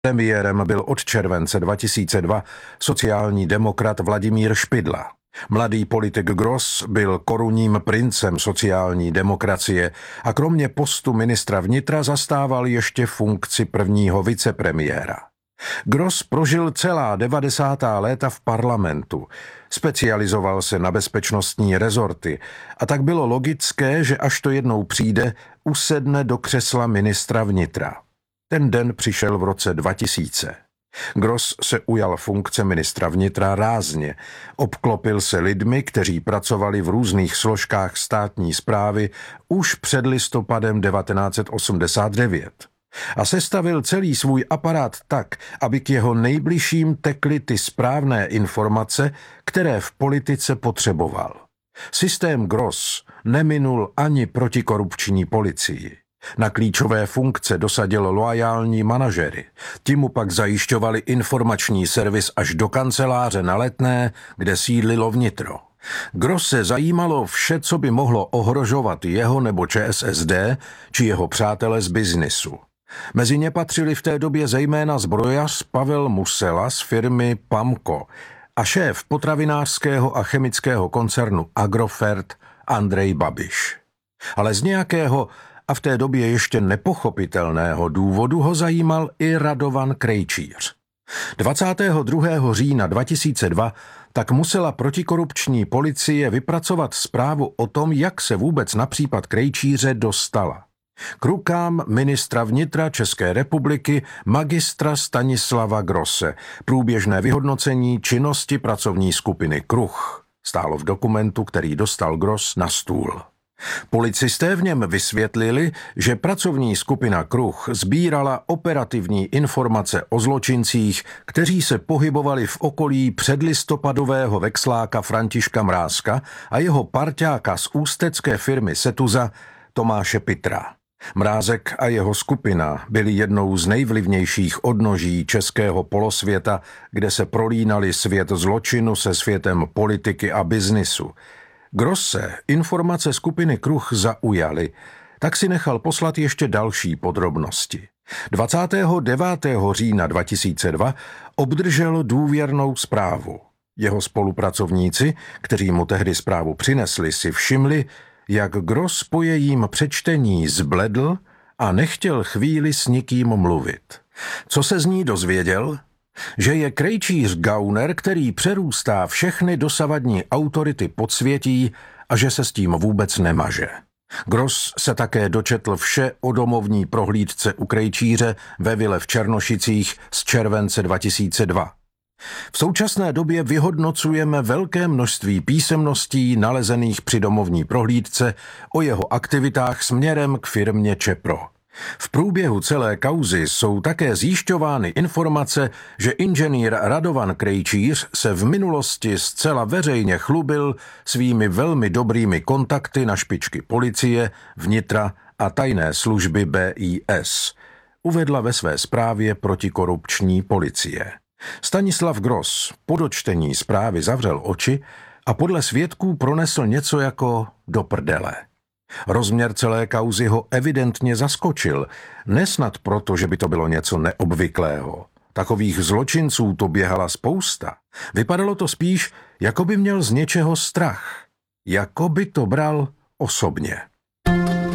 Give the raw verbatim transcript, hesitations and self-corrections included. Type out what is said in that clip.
Premiérem byl od července dva tisíce dva sociální demokrat Vladimír Špidla. Mladý politik Gross byl korunním princem sociální demokracie a kromě postu ministra vnitra zastával ještě funkci prvního vicepremiéra. Gross prožil celá devadesátá léta v parlamentu, specializoval se na bezpečnostní rezorty a tak bylo logické, že až to jednou přijde, usedne do křesla ministra vnitra. Ten den přišel v roce dva tisíce. Gross se ujal funkce ministra vnitra rázně, obklopil se lidmi, kteří pracovali v různých složkách státní správy už před listopadem devatenáct set osmdesát devět a sestavil celý svůj aparát tak, aby k jeho nejbližším tekly ty správné informace, které v politice potřeboval. Systém Gross neminul ani protikorupční policii. Na klíčové funkce dosadil loajální manažery. Ti mu pak zajišťovali informační servis až do kanceláře na Letné, kde sídlilo vnitro. Grosse zajímalo vše, co by mohlo ohrožovat jeho nebo ČSSD či jeho přátele z biznisu. Mezi ně patřili v té době zejména zbrojař Pavel Musela z firmy Pamco a šéf potravinářského a chemického koncernu Agrofert Andrej Babiš. Ale z nějakého a v té době ještě nepochopitelného důvodu ho zajímal i Radovan Krejčíř. dvacátého druhého října dva tisíce dva tak musela protikorupční policie vypracovat zprávu o tom, jak se vůbec na případ Krejčíře dostala. K rukám ministra vnitra České republiky magistra Stanislava Grosse průběžné vyhodnocení činnosti pracovní skupiny Kruh stálo v dokumentu, který dostal Gross na stůl. Policisté v něm vysvětlili, že pracovní skupina Kruh sbírala operativní informace o zločincích, kteří se pohybovali v okolí předlistopadového vexláka Františka Mrázka a jeho parťáka z ústecké firmy Setuza Tomáše Pitra. Mrázek a jeho skupina byli jednou z nejvlivnějších odnoží českého polosvěta, kde se prolínali svět zločinu se světem politiky a biznisu. Grosse informace skupiny Kruh zaujaly, tak si nechal poslat ještě další podrobnosti. dvacátého devátého října dva tisíce dva obdržel důvěrnou zprávu. Jeho spolupracovníci, kteří mu tehdy zprávu přinesli, si všimli, jak Gross po jejím přečtení zbledl a nechtěl chvíli s nikým mluvit. Co se z ní dozvěděl? Že je Krejčíř gauner, který přerůstá všechny dosavadní autority podsvětí a že se s tím vůbec nemaže. Gross se také dočetl vše o domovní prohlídce u Krejčíře ve vile v Černošicích z července dva tisíce dva. V současné době vyhodnocujeme velké množství písemností nalezených při domovní prohlídce o jeho aktivitách směrem k firmě Čepro. V průběhu celé kauzy jsou také zjišťovány informace, že inženýr Radovan Krejčíř se v minulosti zcela veřejně chlubil svými velmi dobrými kontakty na špičky policie, vnitra a tajné služby B I S, uvedla ve své zprávě protikorupční policie. Stanislav Gross po dočtení zprávy zavřel oči a podle svědků pronesl něco jako do prdele. Rozměr celé kauzy ho evidentně zaskočil, nesnad proto, že by to bylo něco neobvyklého. Takových zločinců to běhala spousta. Vypadalo to spíš, jako by měl z něčeho strach. Jako by to bral osobně.